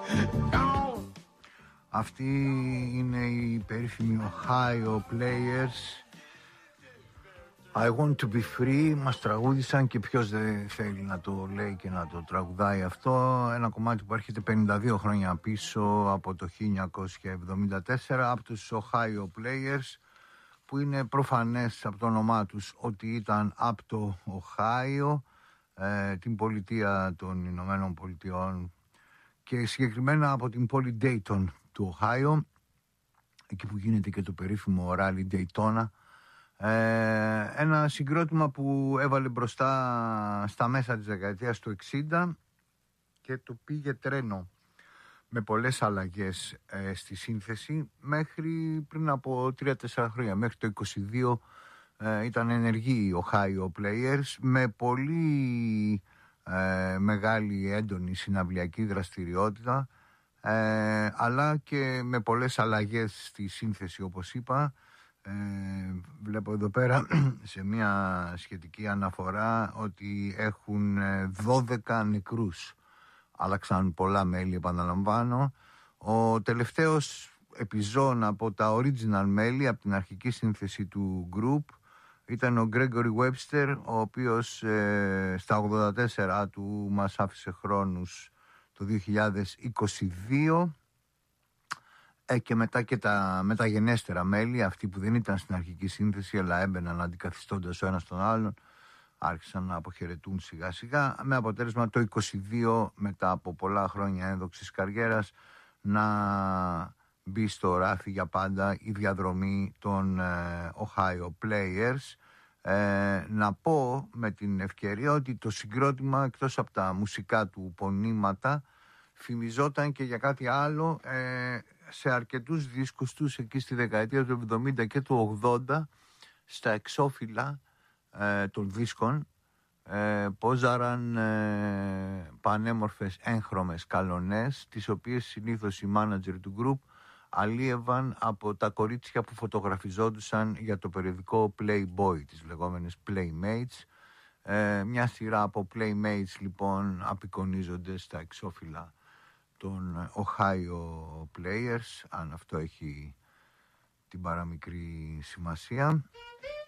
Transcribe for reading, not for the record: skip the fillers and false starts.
Αυτοί είναι οι περίφημοι Ohio Players. I want to be free. Μας τραγούδισαν και ποιος δεν θέλει να το λέει και να το τραγουδάει αυτό. Ένα κομμάτι που έρχεται 52 χρόνια πίσω από το 1974 από τους Ohio Players, που είναι προφανές από το όνομά τους ότι ήταν από το Ohio, την πολιτεία των Ηνωμένων Πολιτειών, και συγκεκριμένα από την πόλη Dayton του Ohio, εκεί που γίνεται και το περίφημο Rally Daytona. Ένα συγκρότημα που έβαλε μπροστά στα μέσα της δεκαετίας του 60 και το πήγε τρένο με πολλές αλλαγές στη σύνθεση μέχρι πριν από 3-4 χρόνια. Μέχρι το 22 ήταν ενεργοί οι Ohio Players με πολύ μεγάλη έντονη συναυλιακή δραστηριότητα, αλλά και με πολλές αλλαγές στη σύνθεση, όπως είπα. Βλέπω εδώ πέρα σε μια σχετική αναφορά ότι έχουν 12 νεκρούς. Άλλαξαν πολλά μέλη, επαναλαμβάνω. Ο τελευταίος επιζών από τα original μέλη, από την αρχική σύνθεση του group, ήταν ο Gregory Webster, ο οποίος στα 84 του μας άφησε χρόνους το 2022. Και μετά και τα μεταγενέστερα μέλη, αυτοί που δεν ήταν στην αρχική σύνθεση αλλά έμπαιναν αντικαθιστώντας ο ένας τον άλλον, άρχισαν να αποχαιρετούν σιγά σιγά, με αποτέλεσμα το 22, μετά από πολλά χρόνια ένδοξης καριέρας, να μπει στο ράφι για πάντα η διαδρομή των Ohio Players. Να πω με την ευκαιρία ότι το συγκρότημα, εκτός από τα μουσικά του πονήματα, φημιζόταν και για κάτι άλλο σε αρκετούς δίσκους τους εκεί στη δεκαετία του 70 και του 80, στα εξώφυλλα των δίσκων πόζαραν πανέμορφες έγχρωμες καλονές, τις οποίες συνήθως οι μάνατζερ του group αλίευαν από τα κορίτσια που φωτογραφιζόντουσαν για το περιοδικό Playboy, τις λεγόμενες Playmates. Μια σειρά από Playmates λοιπόν απεικονίζονται στα εξώφυλλα των Ohio Players, αν αυτό έχει την παραμικρή σημασία.